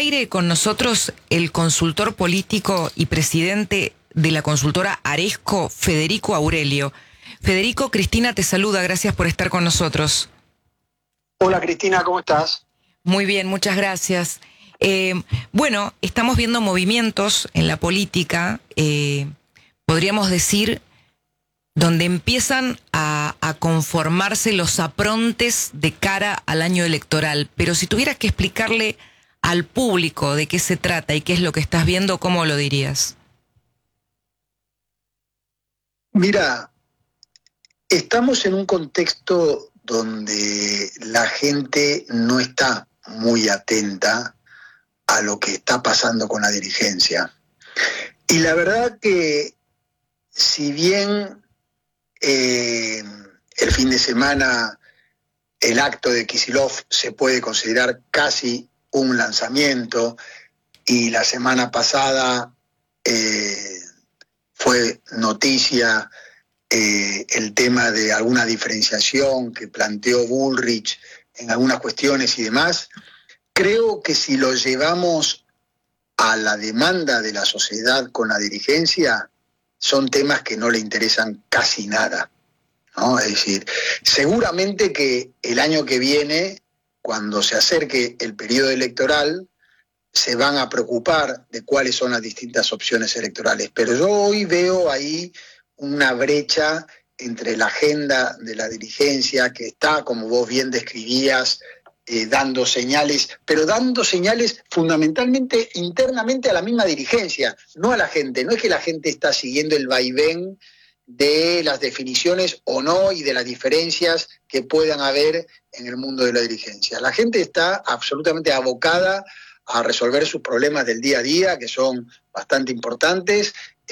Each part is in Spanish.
aire con nosotros el consultor político y presidente de la consultora Aresco, Federico Aurelio. Federico, Cristina te saluda, gracias por estar con nosotros. Hola Cristina, ¿cómo estás? Muy bien, muchas gracias. Bueno, estamos viendo movimientos en la política, podríamos decir, donde empiezan a conformarse los aprontes de cara al año electoral. Pero si tuvieras que explicarle al público de qué se trata y qué es lo que estás viendo, ¿cómo lo dirías? Mira, estamos en un contexto donde la gente no está muy atenta a lo que está pasando con la dirigencia. Y la verdad que si bien el fin de semana el acto de Kicillof se puede considerar casi un lanzamiento y la semana pasada fue noticia el tema de alguna diferenciación que planteó Bullrich en algunas cuestiones y demás, creo que si lo llevamos a la demanda de la sociedad con la dirigencia, son temas que no le interesan casi nada, ¿no? Es decir, seguramente que el año que viene, cuando se acerque el periodo electoral, se van a preocupar de cuáles son las distintas opciones electorales. Pero yo hoy veo ahí una brecha entre la agenda de la dirigencia, que está, como vos bien describías, dando señales, pero dando señales fundamentalmente internamente a la misma dirigencia, no a la gente. No es que la gente está siguiendo el vaivén de las definiciones o no y de las diferencias que puedan haber en el mundo de la dirigencia. La gente está absolutamente abocada a resolver sus problemas del día a día, que son bastante importantes,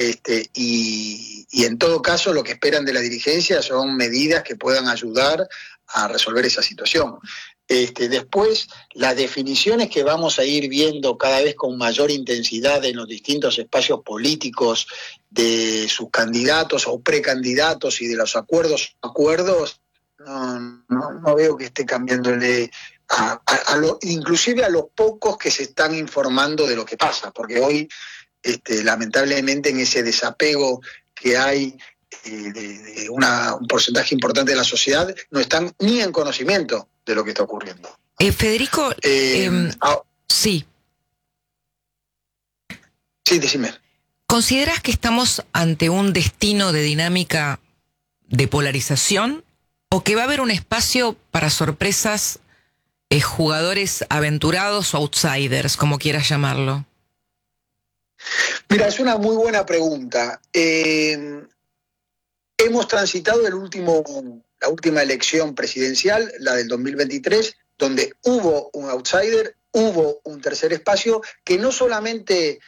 y en todo caso lo que esperan de la dirigencia son medidas que puedan ayudar a resolver esa situación. Después, las definiciones que vamos a ir viendo cada vez con mayor intensidad en los distintos espacios políticos de sus candidatos o precandidatos y de los acuerdos, no veo que esté cambiándole inclusive a los pocos que se están informando de lo que pasa, porque hoy, lamentablemente, en ese desapego que hay de un porcentaje importante de la sociedad, no están ni en conocimiento de lo que está ocurriendo. Federico, sí. Sí, decime. ¿Consideras que estamos ante un destino de dinámica de polarización o que va a haber un espacio para sorpresas, jugadores aventurados o outsiders, como quieras llamarlo? Mira, es una muy buena pregunta. Hemos transitado la última elección presidencial, la del 2023, donde hubo un outsider, hubo un tercer espacio que no solamente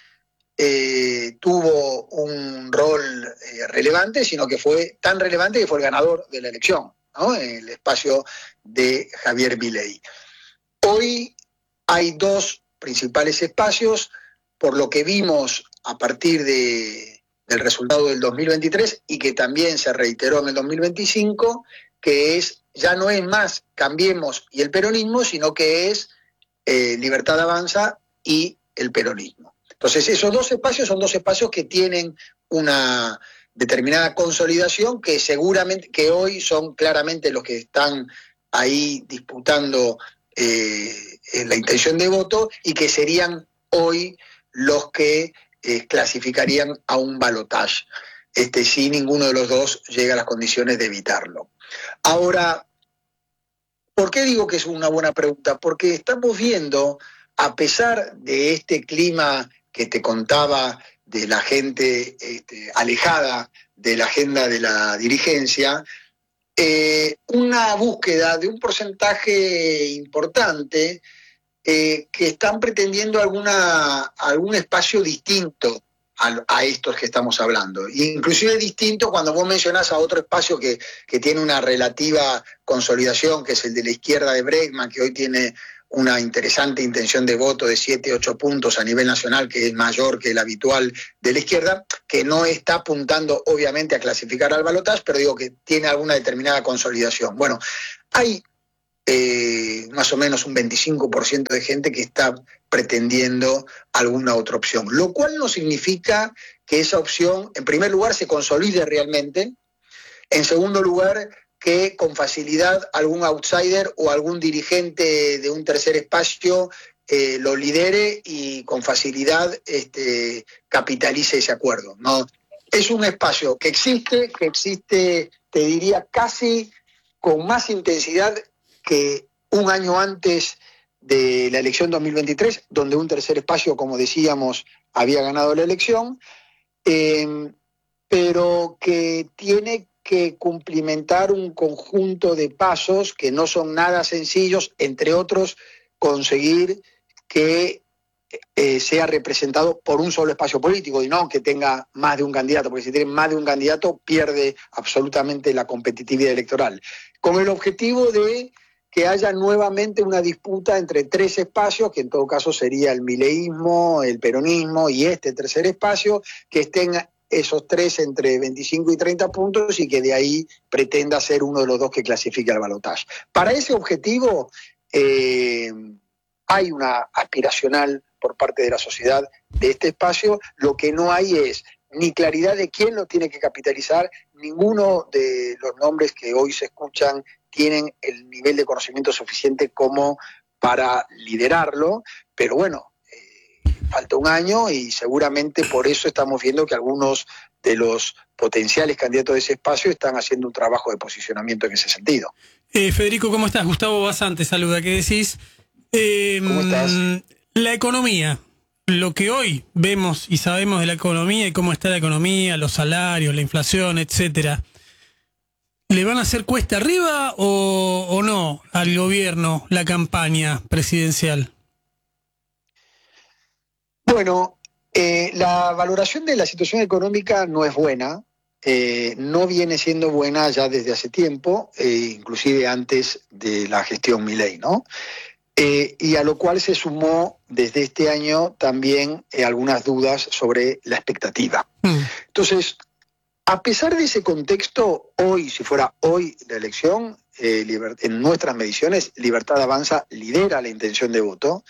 tuvo un rol relevante, sino que fue tan relevante que fue el ganador de la elección, ¿no? El espacio de Javier Milei. Hoy hay dos principales espacios, por lo que vimos a partir del resultado del 2023 y que también se reiteró en el 2025, que ya no es más Cambiemos y el peronismo, sino que es Libertad Avanza y el peronismo. Entonces, esos dos espacios son dos espacios que tienen una determinada consolidación, que seguramente, que hoy son claramente los que están ahí disputando la intención de voto y que serían hoy los que clasificarían a un balotaje, si ninguno de los dos llega a las condiciones de evitarlo. Ahora, ¿por qué digo que es una buena pregunta? Porque estamos viendo, a pesar de este clima que te contaba de la gente alejada de la agenda de la dirigencia, una búsqueda de un porcentaje importante que están pretendiendo algún espacio distinto a estos que estamos hablando. Inclusive distinto cuando vos mencionás a otro espacio que tiene una relativa consolidación, que es el de la izquierda de Bregman, que hoy tiene una interesante intención de voto de 7-8 puntos a nivel nacional, que es mayor que el habitual de la izquierda, que no está apuntando obviamente a clasificar al balotaje, pero digo que tiene alguna determinada consolidación. Bueno, hay más o menos un 25% de gente que está pretendiendo alguna otra opción, lo cual no significa que esa opción, en primer lugar, se consolide realmente, en segundo lugar, que con facilidad algún outsider o algún dirigente de un tercer espacio lo lidere y con facilidad capitalice ese acuerdo, ¿no? Es un espacio que existe, te diría, casi con más intensidad que un año antes de la elección 2023, donde un tercer espacio, como decíamos, había ganado la elección, pero que tiene que cumplimentar un conjunto de pasos que no son nada sencillos, entre otros, conseguir que sea representado por un solo espacio político y no que tenga más de un candidato, porque si tiene más de un candidato pierde absolutamente la competitividad electoral, con el objetivo de que haya nuevamente una disputa entre tres espacios, que en todo caso sería el mileísmo, el peronismo y este tercer espacio, que estén esos tres entre 25 y 30 puntos y que de ahí pretenda ser uno de los dos que clasifique al balotaje. Para ese objetivo hay una aspiracional por parte de la sociedad de este espacio, lo que no hay es ni claridad de quién lo tiene que capitalizar, ninguno de los nombres que hoy se escuchan tienen el nivel de conocimiento suficiente como para liderarlo, pero bueno, falta un año y seguramente por eso estamos viendo que algunos de los potenciales candidatos de ese espacio están haciendo un trabajo de posicionamiento en ese sentido. Federico, ¿cómo estás? Gustavo Bazán te saluda. ¿Qué decís? ¿Cómo estás? La economía, lo que hoy vemos y sabemos de la economía y cómo está la economía, los salarios, la inflación, etcétera, ¿le van a hacer cuesta arriba o no al gobierno la campaña presidencial? Bueno, la valoración de la situación económica no es buena, no viene siendo buena ya desde hace tiempo, inclusive antes de la gestión Milei, ¿no? Y a lo cual se sumó desde este año también algunas dudas sobre la expectativa. Entonces, a pesar de ese contexto, hoy, si fuera hoy la elección, en nuestras mediciones, Libertad Avanza lidera la intención de voto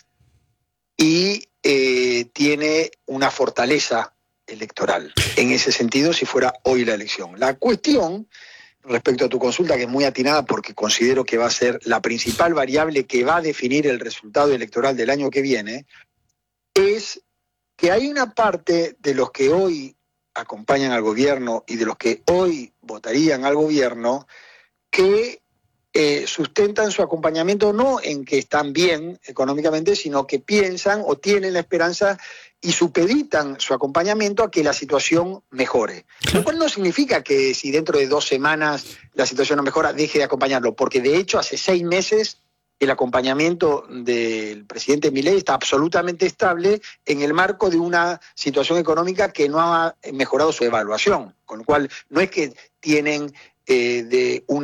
y tiene una fortaleza electoral. En ese sentido, si fuera hoy la elección. La cuestión, respecto a tu consulta, que es muy atinada porque considero que va a ser la principal variable que va a definir el resultado electoral del año que viene, es que hay una parte de los que hoy acompañan al gobierno y de los que hoy votarían al gobierno que sustentan su acompañamiento no en que están bien económicamente, sino que piensan o tienen la esperanza y supeditan su acompañamiento a que la situación mejore. Lo cual no significa que si dentro de 2 semanas la situación no mejora, deje de acompañarlo, porque de hecho hace 6 meses el acompañamiento del presidente Milei está absolutamente estable en el marco de una situación económica que no ha mejorado su evaluación, con lo cual no es que tienen de un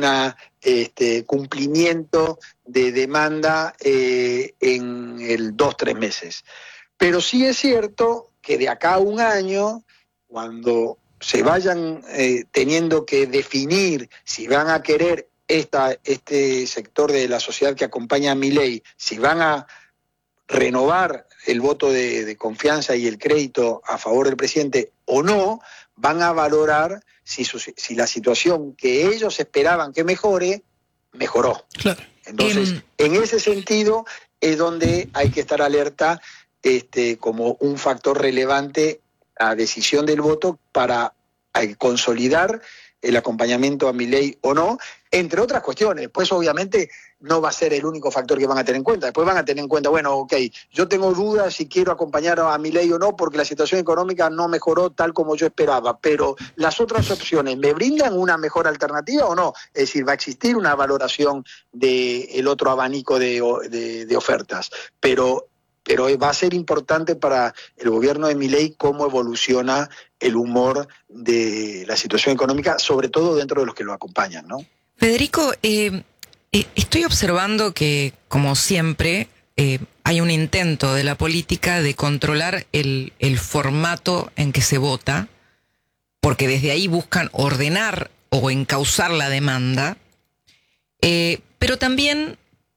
cumplimiento de demanda en el 2-3 meses. Pero sí es cierto que de acá a un año, cuando se vayan teniendo que definir si van a querer este sector de la sociedad que acompaña a Milei, si van a renovar el voto de confianza y el crédito a favor del presidente o no, van a valorar si la situación que ellos esperaban que mejore, mejoró. Claro. Entonces, en ese sentido es donde hay que estar alerta como un factor relevante a decisión del voto para consolidar el acompañamiento a Milei o no, entre otras cuestiones. Pues obviamente no va a ser el único factor que van a tener en cuenta. Después van a tener en cuenta, bueno, ok, yo tengo dudas si quiero acompañar a Milei o no porque la situación económica no mejoró tal como yo esperaba, pero las otras opciones, ¿me brindan una mejor alternativa o no? Es decir, va a existir una valoración del otro abanico de ofertas, pero va a ser importante para el gobierno de Milei cómo evoluciona el humor de la situación económica, sobre todo dentro de los que lo acompañan, ¿no? Federico, estoy observando que, como siempre, hay un intento de la política de controlar el formato en que se vota, porque desde ahí buscan ordenar o encauzar la demanda, pero también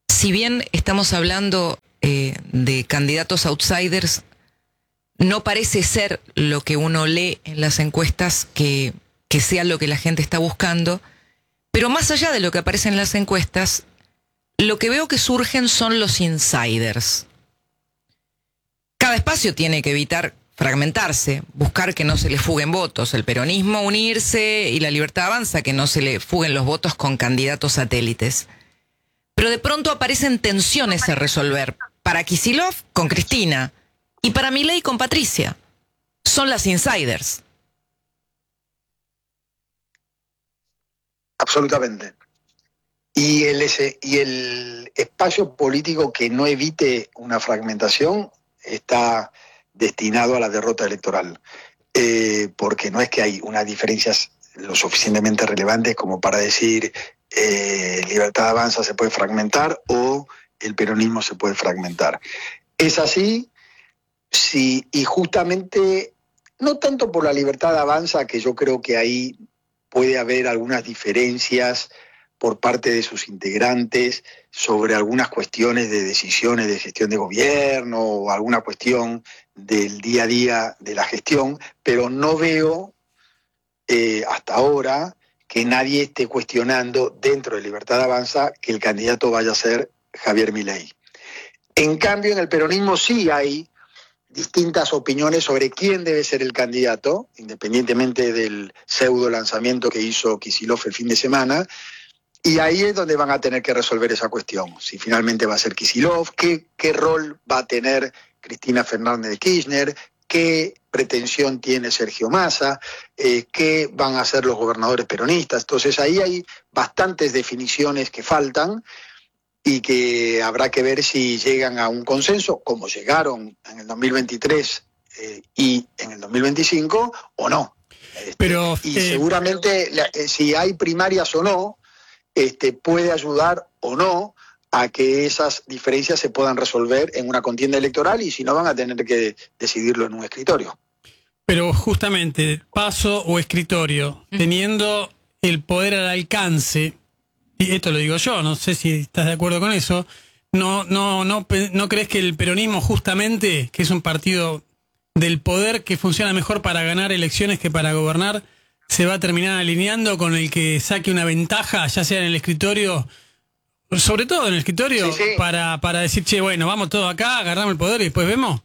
si bien estamos hablando de candidatos outsiders, no parece ser lo que uno lee en las encuestas que sea lo que la gente está buscando, pero más allá de lo que aparece en las encuestas, lo que veo que surgen son los insiders. Cada espacio tiene que evitar fragmentarse, buscar que no se le fuguen votos, el peronismo unirse y la Libertad Avanza, que no se le fuguen los votos con candidatos satélites. Pero de pronto aparecen tensiones a resolver, para Kicillof con Cristina y para Milei con Patricia. Son las insiders. Absolutamente. Y el espacio político que no evite una fragmentación está destinado a la derrota electoral, porque no es que hay unas diferencias lo suficientemente relevantes como para decir Libertad Avanza se puede fragmentar o el peronismo se puede fragmentar. Es así, sí, y justamente no tanto por la Libertad Avanza, que yo creo que ahí puede haber algunas diferencias por parte de sus integrantes sobre algunas cuestiones de decisiones de gestión de gobierno o alguna cuestión del día a día de la gestión, pero no veo hasta ahora que nadie esté cuestionando dentro de Libertad Avanza que el candidato vaya a ser Javier Milei. En cambio, en el peronismo sí hay distintas opiniones sobre quién debe ser el candidato, independientemente del pseudo lanzamiento que hizo Kicillof el fin de semana. Y ahí es donde van a tener que resolver esa cuestión. Si finalmente va a ser Kicillof, qué rol va a tener Cristina Fernández de Kirchner, qué pretensión tiene Sergio Massa, qué van a hacer los gobernadores peronistas. Entonces ahí hay bastantes definiciones que faltan y que habrá que ver si llegan a un consenso, como llegaron en el 2023 y en el 2025, o no. Pero, y seguramente si hay primarias o no, puede ayudar o no a que esas diferencias se puedan resolver en una contienda electoral, y si no van a tener que decidirlo en un escritorio. Pero justamente, paso o escritorio, teniendo el poder al alcance, y esto lo digo yo, no sé si estás de acuerdo con eso, ¿no crees que el peronismo justamente, que es un partido del poder que funciona mejor para ganar elecciones que para gobernar, se va a terminar alineando con el que saque una ventaja, ya sea en el escritorio, sobre todo en el escritorio, sí. para decir, che, bueno, vamos todos acá, agarramos el poder y después vemos?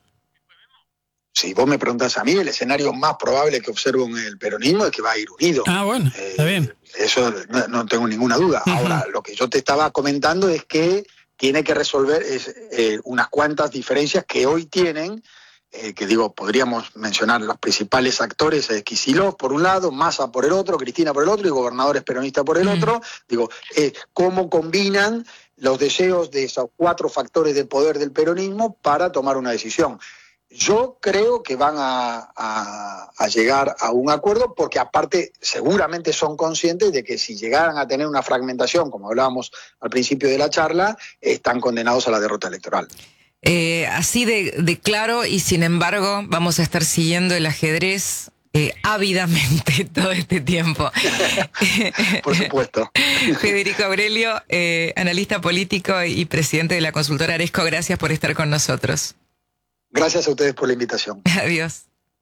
Si vos me preguntás a mí, el escenario más probable que observo en el peronismo es que va a ir unido. Ah, bueno, está bien. Eso no tengo ninguna duda. Uh-huh. Ahora, lo que yo te estaba comentando es que tiene que resolver unas cuantas diferencias que hoy tienen, que digo, podríamos mencionar los principales actores, Kicillof por un lado, Massa por el otro, Cristina por el otro y gobernadores peronistas por el otro. Digo, cómo combinan los deseos de esos cuatro factores de poder del peronismo para tomar una decisión. Yo creo que van a llegar a un acuerdo, porque aparte seguramente son conscientes de que si llegaran a tener una fragmentación, como hablábamos al principio de la charla, están condenados a la derrota electoral. Así de claro, y sin embargo vamos a estar siguiendo el ajedrez ávidamente todo este tiempo. Por supuesto. Federico Aurelio, analista político y presidente de la consultora Aresco, gracias por estar con nosotros. Gracias a ustedes por la invitación. Adiós.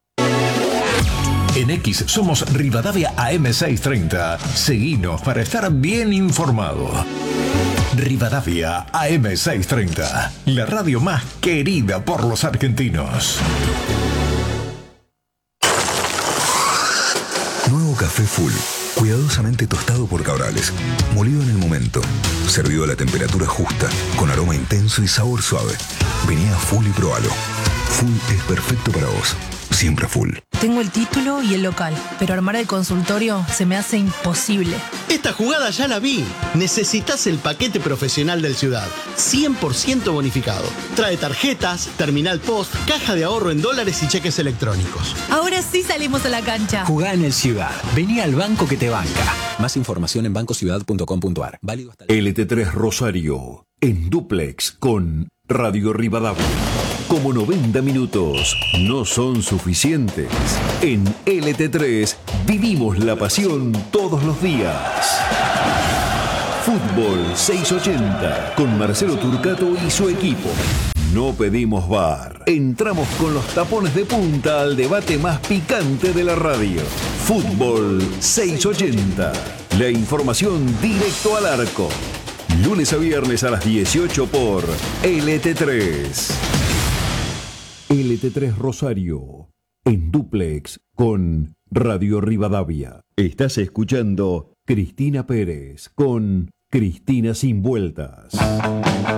En X somos Rivadavia AM630. Seguinos para estar bien informado. Rivadavia AM630, la radio más querida por los argentinos. Nuevo café Full, cuidadosamente tostado por Cabrales, molido en el momento, servido a la temperatura justa, con aroma intenso y sabor suave. Vení a Full y probalo. Full es perfecto para vos. Siempre Full. Tengo el título y el local, pero armar el consultorio se me hace imposible. Esta jugada ya la vi. Necesitas el paquete profesional del Ciudad, 100% bonificado. Trae tarjetas, terminal post, caja de ahorro en dólares y cheques electrónicos. Ahora sí salimos a la cancha. Jugá en el Ciudad. Vení al banco que te banca. Más información en bancociudad.com.ar. Válido hasta LT3 Rosario, en dúplex con Radio Rivadavia. Como 90 minutos no son suficientes. En LT3 vivimos la pasión todos los días. Fútbol 680 con Marcelo Turcato y su equipo. No pedimos VAR. Entramos con los tapones de punta al debate más picante de la radio. Fútbol 680. La información directo al arco. Lunes a viernes a las 18 por LT3. LT3 Rosario. En dúplex con Radio Rivadavia. Estás escuchando Cristina Pérez con Cristina Sin Vueltas.